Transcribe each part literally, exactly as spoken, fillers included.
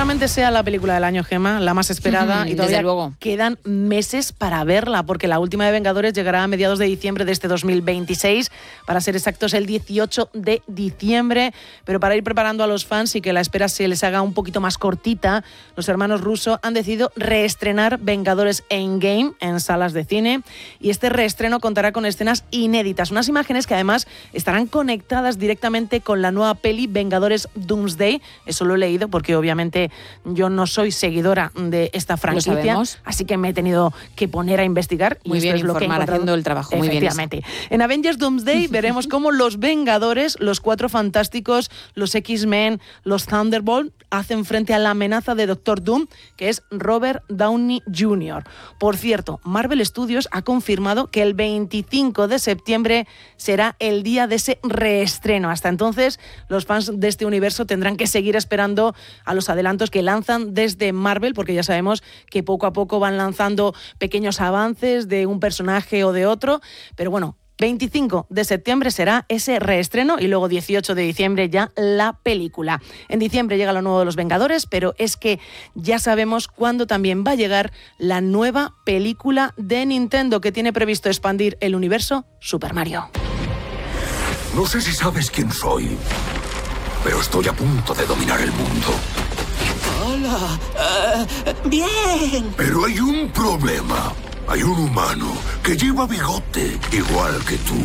seguramente sea la película del año, Gemma, la más esperada, uh-huh, y todavía desde luego. Quedan meses para verla, porque la última de Vengadores llegará a mediados de diciembre de este dos mil veintiséis, para ser exactos el dieciocho de diciembre, pero para ir preparando a los fans y que la espera se les haga un poquito más cortita, los hermanos Russo han decidido reestrenar Vengadores Endgame en salas de cine, y este reestreno contará con escenas inéditas, unas imágenes que además estarán conectadas directamente con la nueva peli Vengadores Doomsday. Eso lo he leído porque obviamente yo no soy seguidora de esta franquicia, así que me he tenido que poner a investigar. Muy y bien, esto es informar, lo que he haciendo el trabajo. Muy bien. Efectivamente. En Avengers Doomsday veremos cómo los Vengadores, los Cuatro Fantásticos, los X-Men, los Thunderbolt hacen frente a la amenaza de Doctor Doom, que es Robert Downey junior Por cierto, Marvel Studios ha confirmado que el veinticinco de septiembre será el día de ese reestreno. Hasta entonces, los fans de este universo tendrán que seguir esperando a los adelantos que lanzan desde Marvel, porque ya sabemos que poco a poco van lanzando pequeños avances de un personaje o de otro, pero bueno, veinticinco de septiembre será ese reestreno y luego dieciocho de diciembre ya la película. En diciembre llega lo nuevo de los Vengadores, pero es que ya sabemos cuándo también va a llegar la nueva película de Nintendo, que tiene previsto expandir el universo Super Mario. No sé si sabes quién soy, pero estoy a punto de dominar el mundo. Hola. Uh, bien. Pero hay un problema. Hay un humano que lleva bigote, igual que tú.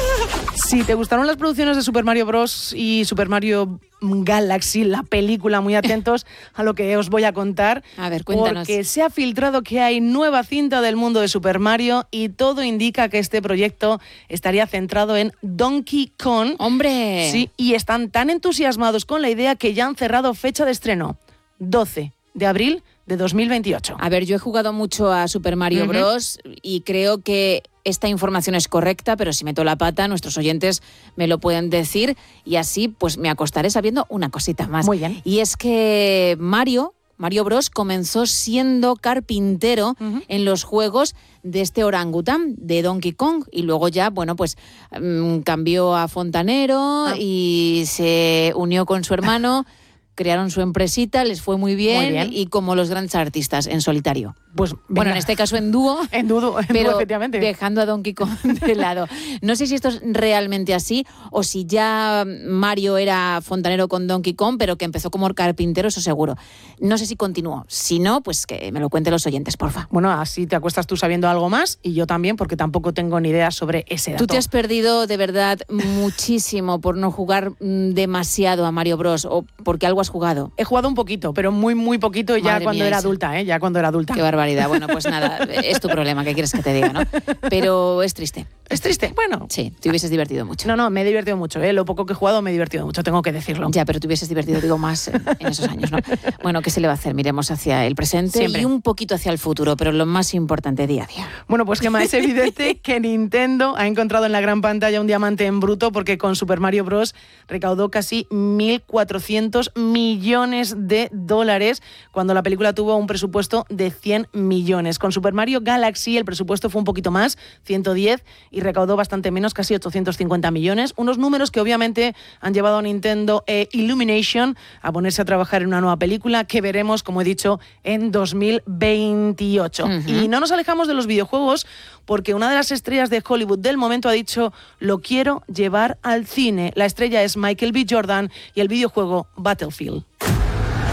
Si te gustaron las producciones de Super Mario Bros. Y Super Mario Galaxy, la película, muy atentos a lo que os voy a contar. A ver, cuéntanos. Porque se ha filtrado que hay nueva cinta del mundo de Super Mario y todo indica que este proyecto estaría centrado en Donkey Kong. ¡Hombre! Sí, y están tan entusiasmados con la idea que ya han cerrado fecha de estreno. doce de abril de dos mil veintiocho. A ver, yo he jugado mucho a Super Mario uh-huh. Bros. Y creo que esta información es correcta, pero si meto la pata, nuestros oyentes me lo pueden decir y así pues me acostaré sabiendo una cosita más. Muy bien. Y es que Mario, Mario Bros. Comenzó siendo carpintero uh-huh. en los juegos de este orangután, de Donkey Kong, y luego ya, bueno, pues mmm, cambió a fontanero ah. y se unió con su hermano. Crearon su empresita, les fue muy bien, muy bien, y como los grandes artistas, en solitario. Pues venga. Bueno, en este caso en dúo. En dúo, en pero dúo, efectivamente. Dejando a Donkey Kong de lado. No sé si esto es realmente así o si ya Mario era fontanero con Donkey Kong, pero que empezó como carpintero, eso seguro. No sé si continuó. Si no, pues que me lo cuenten los oyentes, porfa. Bueno, así te acuestas tú sabiendo algo más y yo también, porque tampoco tengo ni idea sobre ese dato. Tú te has perdido de verdad muchísimo por no jugar demasiado a Mario Bros. O porque algo has jugado. He jugado un poquito, pero muy, muy poquito y ya Madre cuando mía, era esa. adulta, ¿eh? Ya cuando era adulta. Qué barbaridad. Bueno, pues nada, es tu problema, ¿qué quieres que te diga, no? Pero es triste. ¿Es triste? Bueno. Sí, te hubieses divertido mucho. No, no, me he divertido mucho, ¿eh? Lo poco que he jugado me he divertido mucho, tengo que decirlo. Ya, pero te hubieses divertido, digo, más en, en esos años, ¿no? Bueno, ¿qué se le va a hacer? Miremos hacia el presente Siempre. Y un poquito hacia el futuro, pero lo más importante, día a día. Bueno, pues Gemma, es evidente que Nintendo ha encontrado en la gran pantalla un diamante en bruto, porque con Super Mario Bros. Recaudó casi mil cuatrocientos millones de dólares cuando la película tuvo un presupuesto de cien millones. Con Super Mario Galaxy el presupuesto fue un poquito más, ciento diez, y recaudó bastante menos, casi ochocientos cincuenta millones. Unos números que obviamente han llevado a Nintendo e Illumination a ponerse a trabajar en una nueva película que veremos, como he dicho, en dos mil veintiocho. Uh-huh. Y no nos alejamos de los videojuegos, porque una de las estrellas de Hollywood del momento ha dicho: lo quiero llevar al cine. La estrella es Michael B. Jordan y el videojuego Battlefield.